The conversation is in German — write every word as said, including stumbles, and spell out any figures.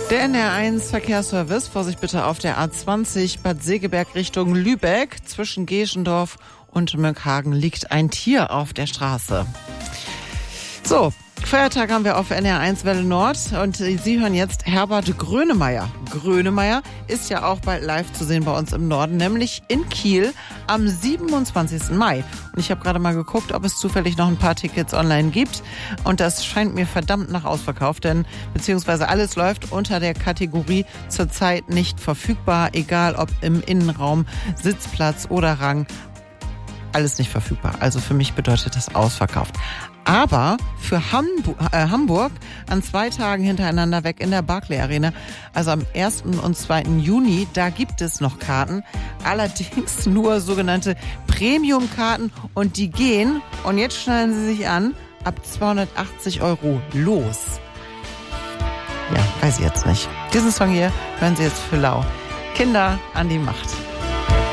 Der N D R eins Verkehrsservice, Vorsicht bitte auf der A zwanzig Bad Segeberg Richtung Lübeck. Zwischen Geschendorf und Möckhagen liegt ein Tier auf der Straße. So, Feiertag haben wir auf N D R eins Welle Nord und Sie hören jetzt Herbert Grönemeyer. Grönemeyer ist ja auch bald live zu sehen bei uns im Norden, nämlich in Kiel am siebenundzwanzigsten Mai. Und ich habe gerade mal geguckt, ob es zufällig noch ein paar Tickets online gibt. Und das scheint mir verdammt nach ausverkauft, denn beziehungsweise alles läuft unter der Kategorie zurzeit nicht verfügbar, egal ob im Innenraum, Sitzplatz oder Rang. Alles nicht verfügbar. Also für mich bedeutet das ausverkauft. Aber für Hamburg, äh, Hamburg an zwei Tagen hintereinander weg in der Barclay Arena, also am ersten und zweiten Juni, da gibt es noch Karten. Allerdings nur sogenannte Premium-Karten und die gehen, und jetzt schnallen Sie sich an, ab zweihundertachtzig Euro los. Ja, weiß ich jetzt nicht. Diesen Song hier hören Sie jetzt für lau. Kinder an die Macht.